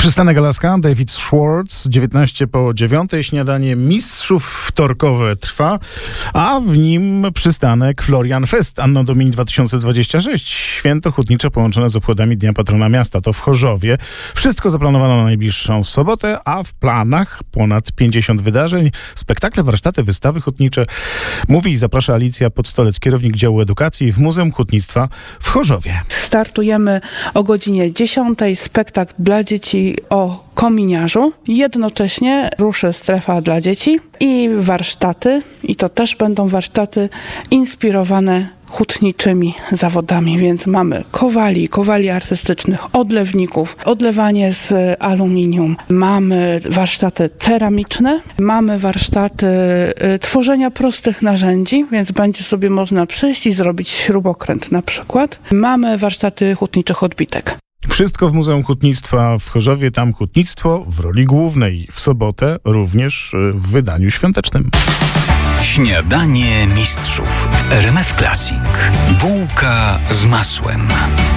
Przystanek Alaska, David Schwartz, 19:09. Śniadanie mistrzów wtorkowe trwa, a w nim przystanek Florian Fest Anno Domini 2026. Święto hutnicze połączone z obchodami Dnia Patrona Miasta. To w Chorzowie. Wszystko zaplanowano na najbliższą sobotę, a w planach ponad 50 wydarzeń, spektakle, warsztaty, wystawy hutnicze. Mówi i zaprasza Alicja Podstolec, kierownik działu edukacji w Muzeum Hutnictwa w Chorzowie. Startujemy o godzinie 10:00. Spektakl dla dzieci o kominiarzu. Jednocześnie ruszy strefa dla dzieci i warsztaty. I to też będą warsztaty inspirowane hutniczymi zawodami, więc mamy kowali artystycznych, odlewników, odlewanie z aluminium, mamy warsztaty ceramiczne, mamy warsztaty tworzenia prostych narzędzi, więc będzie sobie można przyjść i zrobić śrubokręt na przykład. Mamy warsztaty hutniczych odbitek. Wszystko w Muzeum Hutnictwa w Chorzowie. Tam hutnictwo w roli głównej. W sobotę również w wydaniu świątecznym. Śniadanie mistrzów w RMF Classic. Bułka z masłem.